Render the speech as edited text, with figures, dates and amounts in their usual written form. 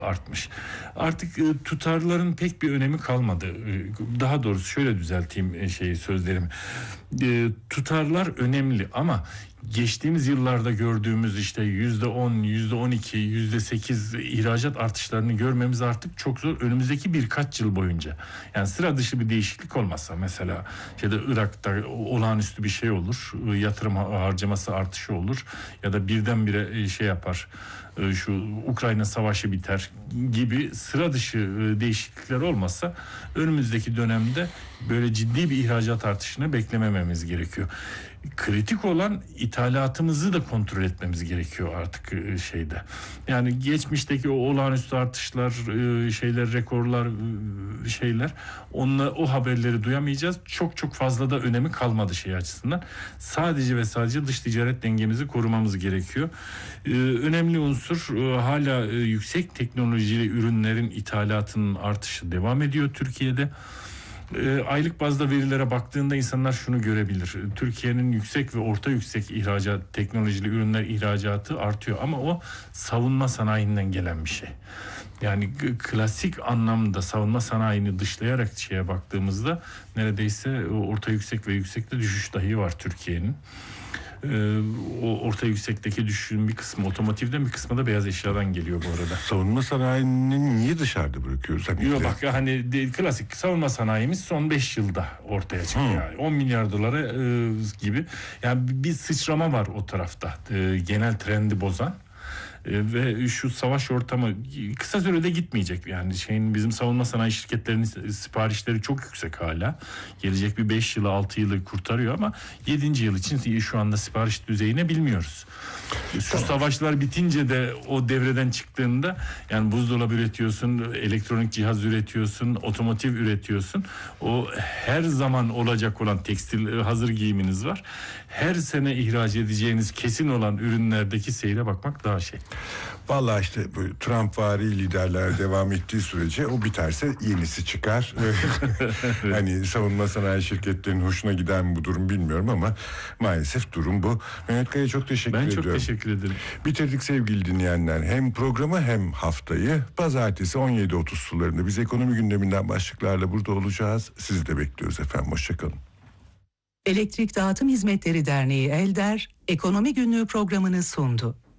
artmış. Artık tutarların pek bir önemi kalmadı. Daha doğrusu şöyle düzelteyim sözlerimi. Tutarlar önemli ama geçtiğimiz yıllarda gördüğümüz işte %10, %12, %8 ihracat artışlarını görmemiz artık çok zor. Önümüzdeki birkaç yıl boyunca. Yani sıra dışı bir değişiklik olmazsa, mesela Irak'ta olağanüstü bir şey olur. Yatırım harcaması artışı olur. Ya da birdenbire yapar. Şu Ukrayna savaşı biter gibi sıra dışı değişiklikler olmazsa önümüzdeki dönemde böyle ciddi bir ihracat artışını beklemememiz gerekiyor. Kritik olan ithalatımızı da kontrol etmemiz gerekiyor artık Yani geçmişteki o olağanüstü artışlar, rekorlar, o haberleri duyamayacağız. Çok fazla da önemi kalmadı açısından. Sadece ve sadece dış ticaret dengemizi korumamız gerekiyor. Önemli unsur hala yüksek teknolojili ürünlerin ithalatının artışı devam ediyor Türkiye'de. Aylık bazda verilere baktığında insanlar şunu görebilir. Türkiye'nin yüksek ve orta yüksek teknolojili ürünler ihracatı artıyor ama o savunma sanayinden gelen bir şey. Yani klasik anlamda savunma sanayini dışlayarak baktığımızda neredeyse orta yüksek ve yüksekte düşüş dahi var Türkiye'nin. O orta yüksekteki düşüşün bir kısmı otomotivden, bir kısmı da beyaz eşyadan geliyor bu arada. Savunma sanayini niye dışarıda bırakıyoruz? Yok bak, klasik savunma sanayimiz son 5 yılda ortaya çıktı. Yani 10 milyar dolara gibi. Yani bir sıçrama var o tarafta. Genel trendi bozan. Ve şu savaş ortamı kısa sürede gitmeyecek. Yani bizim savunma sanayi şirketlerinin siparişleri çok yüksek hala. Gelecek bir 5 yılı 6 yılı kurtarıyor ama 7. yıl için şu anda sipariş düzeyini bilmiyoruz. Şu savaşlar bitince de o devreden çıktığında, yani buzdolabı üretiyorsun, elektronik cihaz üretiyorsun, otomotiv üretiyorsun. O her zaman olacak olan tekstil hazır giyiminiz var. Her sene ihraç edeceğiniz kesin olan ürünlerdeki seyre bakmak daha Vallahi bu Trumpvari liderler devam ettiği sürece o biterse yenisi çıkar. Hani savunma sanayi şirketlerinin hoşuna giden bu durum bilmiyorum ama maalesef durum bu. Mehmet Kaya, çok teşekkür ediyorum. Ben çok teşekkür ederim. Bitirdik sevgili dinleyenler. Hem programı hem haftayı pazartesi 17.30 sularında biz ekonomi gündeminden başlıklarla burada olacağız. Sizi de bekliyoruz efendim. Hoşçakalın. Elektrik Dağıtım Hizmetleri Derneği ELDER, Ekonomi Günlüğü programını sundu.